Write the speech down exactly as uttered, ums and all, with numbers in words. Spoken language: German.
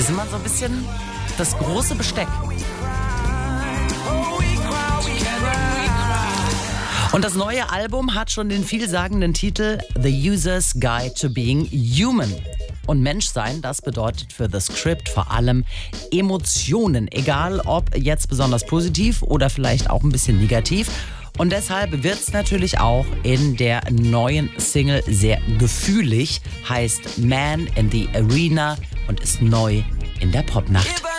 Wir sind mal so ein bisschen das große Besteck. Und das neue Album hat schon den vielsagenden Titel The User's Guide to Being Human. Und Menschsein, das bedeutet für The Script vor allem Emotionen, egal ob jetzt besonders positiv oder vielleicht auch ein bisschen negativ. Und deshalb wird es natürlich auch in der neuen Single sehr gefühlig, heißt Man in the Arena und ist neu in der Popnacht.